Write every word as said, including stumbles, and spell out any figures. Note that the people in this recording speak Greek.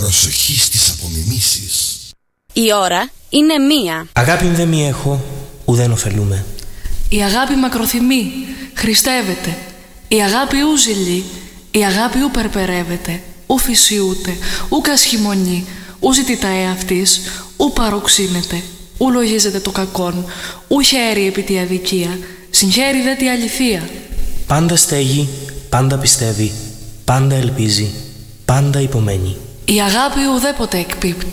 Προσοχή στις απομιμήσεις. Η ώρα είναι μία. Αγάπη δε μη έχω, ουδέν ωφελούμε. Η αγάπη μακροθυμεί, χριστεύεται. Η αγάπη ου ζηλεί, η αγάπη ου περπερεύεται. Ου φυσιούται, ου κασχημονεί, ου ζητητά εαυτής, ου παροξύνεται. Ου λογίζεται το κακόν, ου χαίρει επί τη αδικία, συγχαίρει δε τη αληθεία. Πάντα στέγει, πάντα πιστεύει, πάντα ελπίζει, πάντα υπομένει. Η αγάπη ουδέποτε εκπίπτει.